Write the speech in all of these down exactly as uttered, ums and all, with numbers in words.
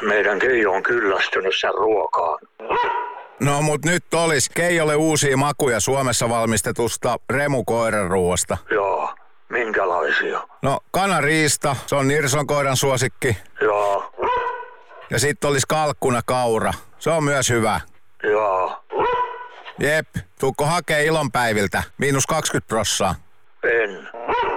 Meidän Keijo on kyllästynyt sen ruokaan. No mut nyt olis Keijolle uusia makuja Suomessa valmistetusta Remu-koiran ruoasta. Joo, minkälaisia? No kanariista, se on Nirson koiran suosikki. Joo. Ja sitten olis kalkkuna kaura, se on myös hyvä. Joo. Jep, tuukko hakee ilonpäiviltä, miinus kaksikymmentä prossaa? En.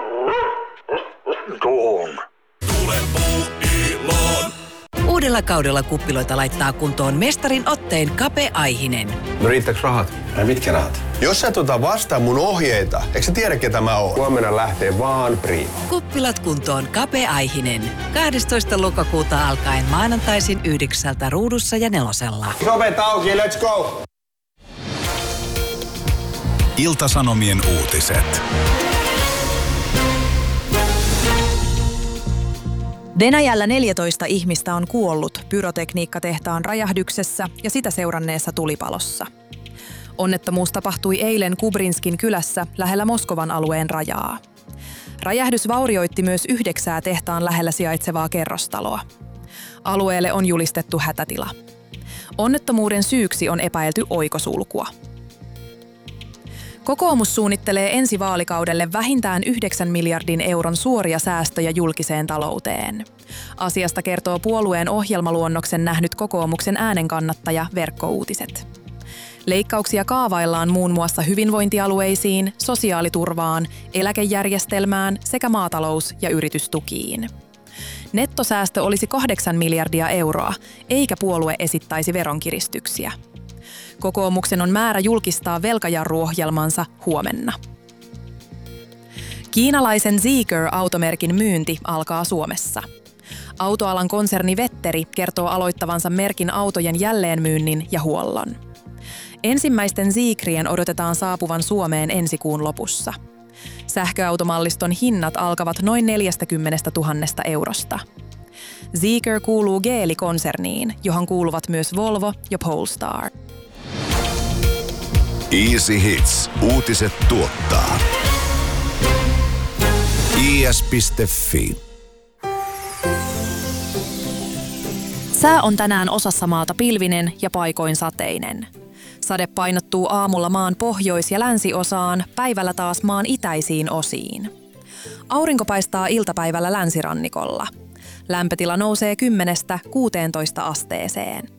Tuun. Tule Puuiloon. Uudella kaudella kuppiloita laittaa kuntoon mestarin otteen Kape Aihinen. No riittääks rahat? Ai mitkä rahat? Jos sä tota vastaa mun ohjeita, eikö sä tiedä ketä mä oon? Huomenna lähtee vaan Prima. Kuppilat kuntoon Kape Aihinen. kahdestoista lokakuuta alkaen maanantaisin yhdeksältä Ruudussa ja Nelosella. Ovet auki, let's go! Ilta-Sanomien uutiset. Venäjällä neljätoista ihmistä on kuollut pyrotekniikkatehtaan räjähdyksessä ja sitä seuranneessa tulipalossa. Onnettomuus tapahtui eilen Kubrinskin kylässä lähellä Moskovan alueen rajaa. Räjähdys vaurioitti myös yhdeksää tehtaan lähellä sijaitsevaa kerrostaloa. Alueelle on julistettu hätätila. Onnettomuuden syyksi on epäilty oikosulkua. Kokoomus suunnittelee ensi vaalikaudelle vähintään yhdeksän miljardin euron suoria säästöjä julkiseen talouteen. Asiasta kertoo puolueen ohjelmaluonnoksen nähnyt kokoomuksen äänenkannattaja Verkkouutiset. Leikkauksia kaavaillaan muun muassa hyvinvointialueisiin, sosiaaliturvaan, eläkejärjestelmään sekä maatalous- ja yritystukiin. Nettosäästö olisi kahdeksan miljardia euroa, eikä puolue esittäisi veronkiristyksiä. Kokoomuksen on määrä julkistaa velkajarruohjelmansa huomenna. Kiinalaisen Zeekr-automerkin myynti alkaa Suomessa. Autoalan konserni Vetteri kertoo aloittavansa merkin autojen jälleenmyynnin ja huollon. Ensimmäisten Zeekrien odotetaan saapuvan Suomeen ensi kuun lopussa. Sähköautomalliston hinnat alkavat noin neljäkymmentätuhatta eurosta. Zeekr kuuluu Geely-konserniin, johon kuuluvat myös Volvo ja Polestar. Easy Hits. Uutiset tuottaa. I S piste Fi. Sää on tänään osassa maata pilvinen ja paikoin sateinen. Sade painottuu aamulla maan pohjois- ja länsiosaan, päivällä taas maan itäisiin osiin. Aurinko paistaa iltapäivällä länsirannikolla. Lämpötila nousee kymmenestä kuuteentoista asteeseen.